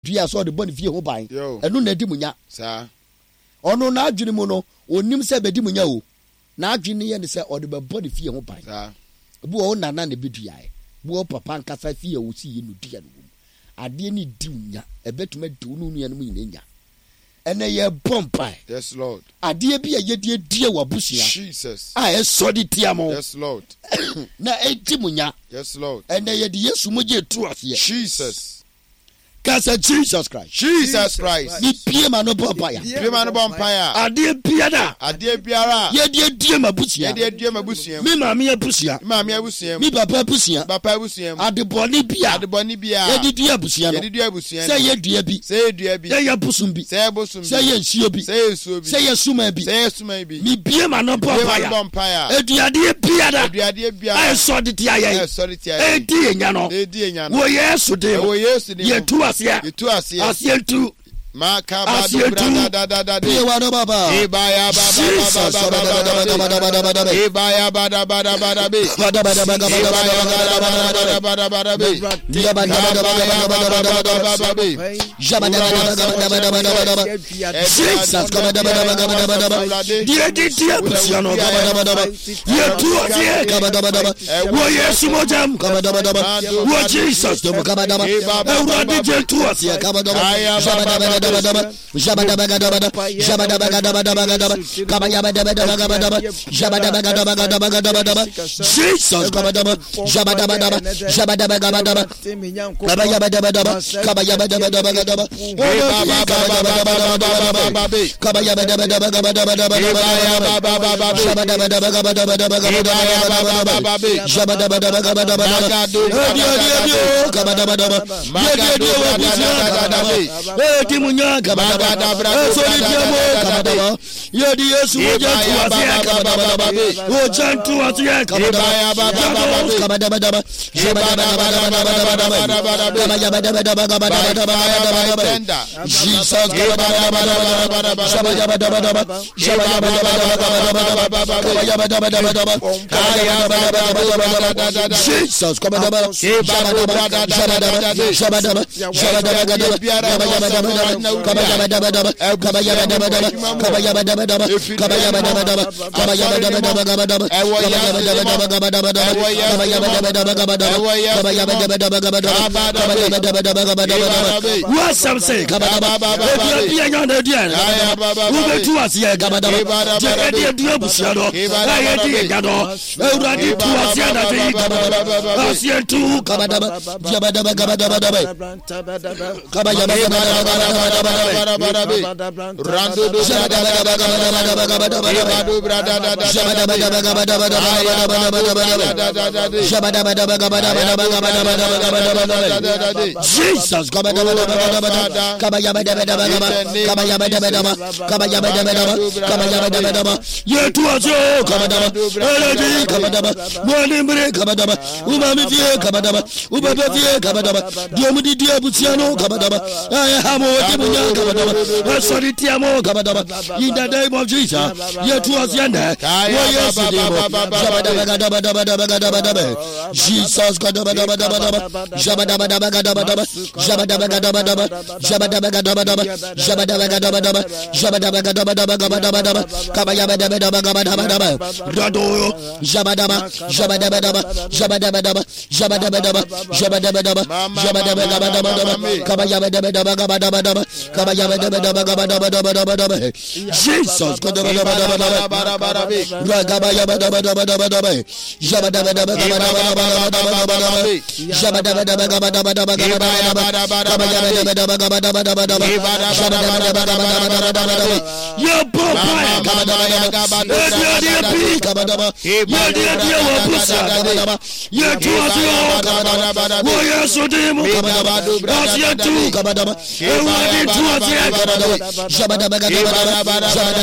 dua so de boni fie ho ban enu na di munya sa ono na adwene mu no onim se be di munya o na adwene ye ne se o de be boni fie ho ban sa bu o nana ne bedua e bu o papa nkasa fie o si ye no dua no ade ni di munya ebetuma di unu nu ya no nyina ene ye bompai. Yes, Lord. Adie bi ye die wabusia. Jesus. E so di tiamo. Yes, Lord. Na enti munya. Yes, Lord. Ene ye di Yesu moje tu asie. Jesus. Kasa Jesus Christ. Jesus Christ. Ni piema no bompaya. Piema no bompaya. Adie biada. Adie biara. Ye die mabusia. Ye die mabusia. Mi ma me abusia. Mi abusia. Mi papa abusia. Papa abusia. Adeboni bia. Adeboni bia. Ye die abusia no. Ye die abusia. Say ye dua bi. Say dua bi. Say ye busum bi. Say busum bi. Say ye nsuo bi. Say nsuo bi. Say ye suma bi. Say suma bi. Mi piema no bompaya. Eduade biada. Eduade biada. E so di tia ye. E so di tia ye. E di enya no. E di enya no. Wo Yesu de. Wo Yesu de. Ye tu asia. Ye tu asia. Asientu Makabadu brada Ye wada baba Ibaya baba Ibaya bada be in the name of Jesus, you to us yonder. Jesus, Jesus,